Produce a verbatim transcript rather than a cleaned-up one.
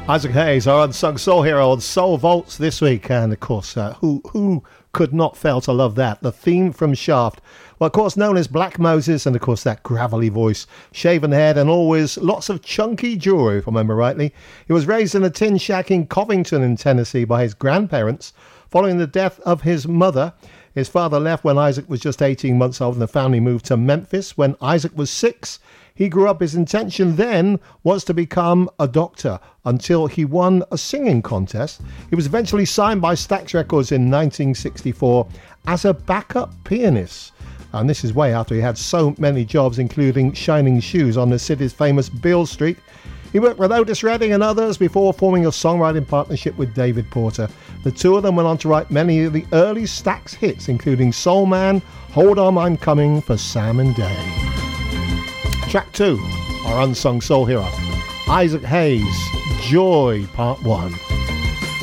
Isaac Hayes, our unsung soul hero on Soul Vaults this week. And of course, uh, who who could not fail to love that? The theme from Shaft. Well, of course, known as Black Moses, and of course that gravelly voice, shaven head, and always lots of chunky jewelry, if I remember rightly. He was raised in a tin shack in Covington in Tennessee by his grandparents. Following the death of his mother, his father left when Isaac was just eighteen months old, and the family moved to Memphis. When Isaac was six, he grew up. His intention then was to become a doctor until he won a singing contest. He was eventually signed by Stax Records in nineteen sixty-four as a backup pianist. And this is way after he had so many jobs, including shining shoes on the city's famous Beale Street. He worked with Otis Redding and others before forming a songwriting partnership with David Porter. The two of them went on to write many of the early Stax hits, including Soul Man, Hold On I'm Coming for Sam and Dave. Track two, our unsung soul hero, Isaac Hayes, Joy, Part one.